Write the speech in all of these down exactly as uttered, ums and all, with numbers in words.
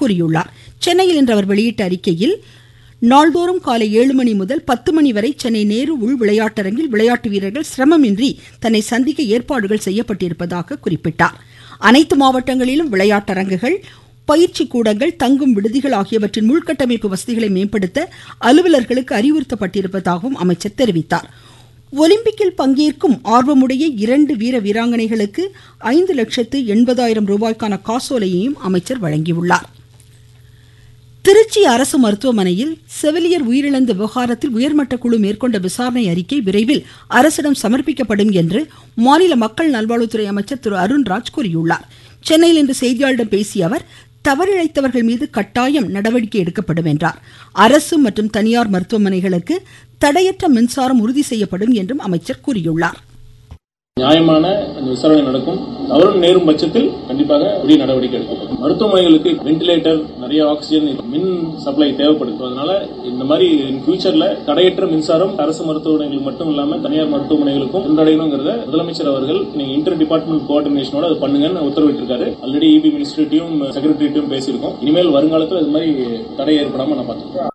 கூறியுள்ளார். சென்னையில் இன்று அவர் வெளியிட்ட அறிக்கையில், நாள்தோறும் காலை ஏழு மணி முதல் பத்து மணி வரை சென்னை நேரு உள் விளையாட்டரங்கில் விளையாட்டு வீரர்கள் சிரமமின்றி தன்னை சந்திக்க ஏற்பாடுகள் செய்யப்பட்டிருப்பதாக குறிப்பிட்டார். அனைத்து மாவட்டங்களிலும் விளையாட்டரங்குகள், பயிற்சி கூடங்கள், தங்கும் விடுதிகள் ஆகியவற்றின் உள்கட்டமைப்பு வசதிகளை மேம்படுத்த அலுவலர்களுக்கு அறிவுறுத்தப்பட்டிருப்பதாகவும் அமைச்சர் தெரிவித்தார். ஒலிம்பிக்கில் பங்கேற்கும் ஆர்வமுடைய இரண்டு வீர வீராங்கனைகளுக்கு ஐந்து லட்சத்து எண்பதாயிரம் ரூபாய்க்கான காசோலையையும் அமைச்சர் வழங்கியுள்ளார். திருச்சி அரசு மருத்துவமனையில் செவிலியர் உயிரிழந்த விவகாரத்தில் உயர்மட்ட குழு மேற்கொண்ட விசாரணை அறிக்கை விரைவில் அரசிடம் சமர்ப்பிக்கப்படும் என்று மாநில மக்கள் நல்வாழ்வுத்துறை அமைச்சர் திரு அருண்ராஜ் கூறியுள்ளார். சென்னையில் இன்று செய்தியாளர்களிடம் பேசிய அவர், தவறிழைத்தவர்கள் மீது கட்டாயம் நடவடிக்கை எடுக்கப்படும் என்றார். அரசு மற்றும் தனியார் மருத்துவமனைகளுக்கு தடையற்ற மின்சாரம் உறுதி செய்யப்படும் என்றும் அமைச்சர் கூறியுள்ளார். நியாயமான அந்த விசாரணை நடக்கும். தவறு நேரும் பட்சத்தில் கண்டிப்பாக உரிய நடவடிக்கை எடுக்கப்படும். மருத்துவமனைகளுக்கு வென்டிலேட்டர், நிறைய ஆக்சிஜன், மின் சப்ளை தேவைப்படுது. அதனால இந்த மாதிரி ஃபியூச்சர்ல தடையற்ற மின்சாரம் அரசு மருத்துவமனைகளுக்கு மட்டும் இல்லாம தனியார் மருத்துவமனைகளுக்கும் சென்றடையணுங்கிறத முதலமைச்சர் அவர்கள் நீங்க இன்டர் டிபார்ட்மெண்ட் கோஆர்டினேஷனோட அது பண்ணுங்கன்னு உத்தரவிட்டிருக்காரு. ஆல்ரெடி இபி மினிஸ்ட்ரிட்டையும் செக்ரட்டரிட்டையும் பேசியிருக்கோம். இனிமேல் வருங்காலத்தில் இது மாதிரி தடை ஏற்படாம நான் பார்த்துக்கிறேன்.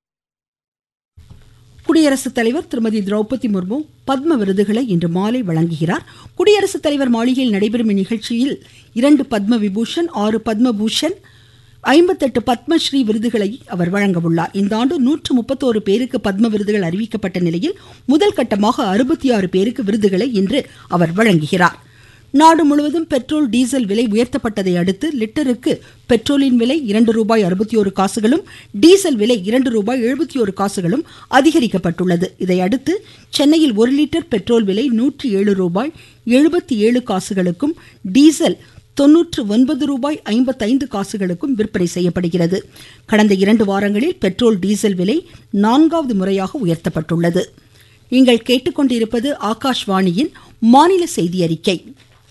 குடியரசுத் தலைவர் திருமதி திரௌபதி முர்மு பத்ம விருதுகளை இன்று மாலை வழங்குகிறார். குடியரசுத் தலைவர் மாளிகையில் நடைபெறும் இந்நிகழ்ச்சியில் இரண்டு பத்ம விபூஷன், ஆறு பத்ம பூஷன், ஐம்பத்தெட்டு பத்மஸ்ரீ விருதுகளை அவர் வழங்க உள்ளார். இந்த ஆண்டு நூற்று முப்பத்தோரு பேருக்கு பத்ம விருதுகள் அறிவிக்கப்பட்ட நிலையில் முதல் கட்டமாக அறுபத்தி ஆறு பேருக்கு விருதுகளை இன்று அவர் வழங்குகிறார். நாடு முழுவதும் பெட்ரோல், டீசல் விலை உயர்த்தப்பட்டதை அடுத்து லிட்டருக்கு பெட்ரோலின் விலை இரண்டு ரூபாய் அறுபத்தி ஒரு காசுகளும், டீசல் விலை இரண்டு ரூபாய் எழுபத்தி ஒரு காசுகளும் அதிகரிக்கப்பட்டுள்ளது. இதையடுத்து சென்னையில் ஒரு லிட்டர் பெட்ரோல் விலை நூற்றி ஏழு ரூபாய் எழுபத்தி ஏழு காசுகளுக்கும், டீசல் தொன்னூற்று ஒன்பது ரூபாய் ஐம்பத்தைந்து காசுகளுக்கும் விற்பனை செய்யப்படுகிறது. கடந்த இரண்டு வாரங்களில் பெட்ரோல், டீசல் விலை நான்காவது முறையாக உயர்த்தப்பட்டுள்ளது. நீங்கள் கேட்டுக்கொண்டிருப்பது ஆகாஷ்வாணியின் மாநில செய்தி அறிக்கை.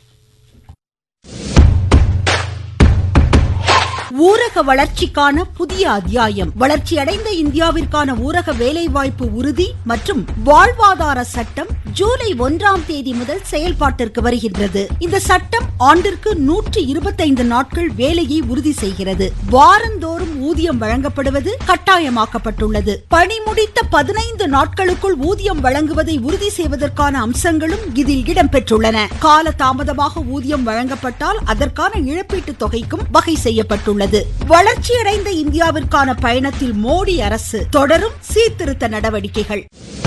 ஊரக வளர்ச்சிக்கான புதிய அத்தியாயம். வளர்ச்சியடைந்த இந்தியாவிற்கான ஊரக வேலைவாய்ப்பு உறுதி மற்றும் வாழ்வாதார சட்டம் ஜூலை ஒன்றாம் தேதி முதல் செயல்பாட்டிற்கு வருகின்றது. இந்த சட்டம் ஆண்டிற்கு நூற்றி இருபத்தைந்து நாட்கள் வேலையை உறுதி செய்கிறது. வாரந்தோறும் ஊதியம் வழங்கப்படுவது கட்டாயமாக்கப்பட்டுள்ளது. பணி முடித்த பதினைந்து நாட்களுக்குள் ஊதியம் வழங்குவதை உறுதி செய்வதற்கான அம்சங்களும் இதில் இடம்பெற்றுள்ளன. கால தாமதமாக ஊதியம் வழங்கப்பட்டால் அதற்கான இழப்பீட்டு தொகைக்கும் வகை செய்யப்பட்டுள்ளது. வளர்ச்சியடைந்த இந்தியாவிற்கான பயணத்தில் மோடி அரசு தொடரும் சீர்திருத்த நடவடிக்கைகள்.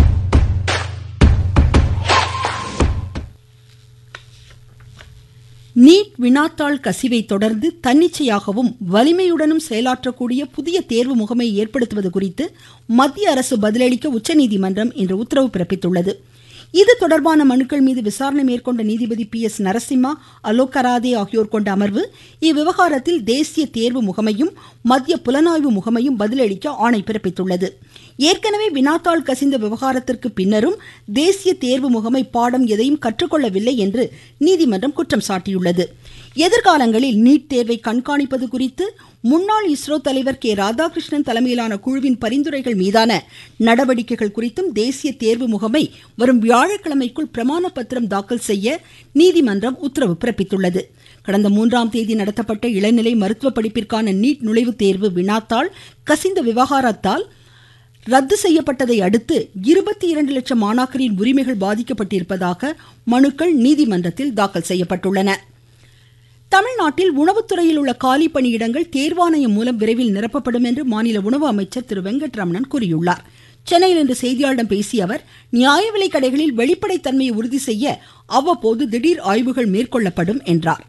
நீட் வினாத்தாள் கசிவை தொடர்ந்து தன்னிச்சையாகவும் வலிமையுடனும் செயலாற்றக்கூடிய புதிய தேர்வு முகமையை ஏற்படுத்துவது குறித்து மத்திய அரசு பதிலளிக்க உச்சநீதிமன்றம் இன்று உத்தரவு பிறப்பித்துள்ளது. இது தொடர்பான மனுக்கள் மீது விசாரணை மேற்கொண்ட நீதிபதி B S Narasimha, Alok karate ஆகியோர் கொண்ட அமர்வு இவ்விவகாரத்தில் தேசிய தேர்வு முகமையும் மத்திய புலனாய்வு முகமையும் பதிலளிக்க ஆணை பிறப்பித்துள்ளது. ஏற்கனவே வினாத்தாள் கசிந்த விவகாரத்திற்கு பின்னரும் தேசிய தேர்வு முகமை பாடம் எதையும் கற்றுக்கொள்ளவில்லை என்று நீதிமன்றம் குற்றம் சாட்டியுள்ளது. எதிர்காலங்களில் நீட் தேர்வை கண்காணிப்பது குறித்து முன்னாள் இஸ்ரோ தலைவர் கே ராதாகிருஷ்ணன் தலைமையிலான குழுவின் பரிந்துரைகள் மீதான நடவடிக்கைகள் குறித்தும் தேசிய தேர்வு முகமை வரும் வியாழக்கிழமைக்குள் பிரமாண பத்திரம் தாக்கல் செய்ய நீதிமன்றம் உத்தரவு பிறப்பித்துள்ளது. கடந்த மூன்றாம் தேதி நடத்தப்பட்ட இளநிலை மருத்துவ படிப்பிற்கான நீட் நுழைவுத் தேர்வு வினாத்தாள் கசிந்த விவகாரத்தால் ரத்து செய்யப்பட்டதை அடுத்து இருபத்தி இரண்டு லட்சம் மாணாக்கரின் உரிமைகள் பாதிக்கப்பட்டிருப்பதாக மனுக்கள் நீதிமன்றத்தில் தாக்கல் செய்யப்பட்டுள்ளன. தமிழ்நாட்டில் உணவுத்துறையில் உள்ள காலி பணியிடங்கள் தேர்வாணையம் மூலம் விரைவில் நிரப்பப்படும் என்று மாநில உணவு அமைச்சர் திரு வெங்கட்ரமணன் கூறியுள்ளார். சென்னையில் இன்று செய்தியாளர்களிடம் பேசிய அவர், நியாய விலைக் கடைகளில் வெளிப்படைத்தன்மையை உறுதி செய்ய அவ்வப்போது திடீர் ஆய்வுகள் மேற்கொள்ளப்படும் என்றார்.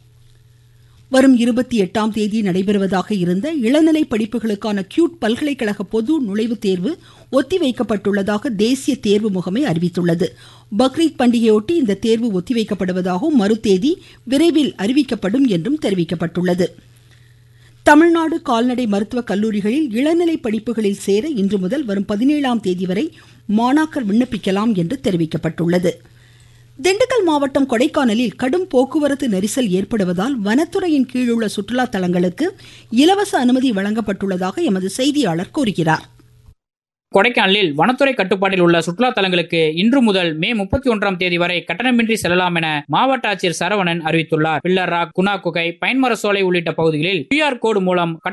வரும் இருபத்தி எட்டாம் தேதி நடைபெறுவதாக இருந்த இளநிலை படிப்புகளுக்கான கியூட் பல்கலைக்கழக பொது நுழைவுத் தேர்வு ஒத்திவைக்கப்பட்டுள்ளதாக தேசிய தேர்வு முகமை அறிவித்துள்ளது. பக்ரீத் பண்டிகையொட்டி இந்த தேர்வு ஒத்திவைக்கப்படுவதாகவும் மறுதேதி விரைவில் அறிவிக்கப்படும் என்றும் தெரிவிக்கப்பட்டுள்ளது. தமிழ்நாடு கால்நடை மருத்துவக் கல்லூரிகளில் இளநிலை படிப்புகளில் சேர இன்று முதல் வரும் பதினேழாம் தேதி வரை மாணாக்கர் விண்ணப்பிக்கலாம் என்று தெரிவிக்கப்பட்டுள்ளது. திண்டுக்கல் மாவட்டம் கொடைக்கானலில் கடும் போக்குவரத்து நெரிசல் ஏற்படுவதால் வனத்துறையின் கீழுள்ள சுற்றுலா தலங்களுக்கு இலவச அனுமதி வழங்கப்பட்டுள்ளதாக எமது செய்தியாளர் கூறுகிறார். கொடைக்கானலில் வனத்துறை கட்டுப்பாட்டில் உள்ள சுற்றுலா தலங்களுக்கு இன்று முதல் மே முப்பத்தி ஒன்றாம் தேதி வரை கட்டணமின்றி செல்லலாம் என மாவட்ட ஆட்சியர் சரவணன் அறிவித்துள்ளார். பில்லர் ராக், குணா குகை, பைன்மர சோலை உள்ளிட்ட பகுதிகளில் கியூஆர் கோடு மூலம்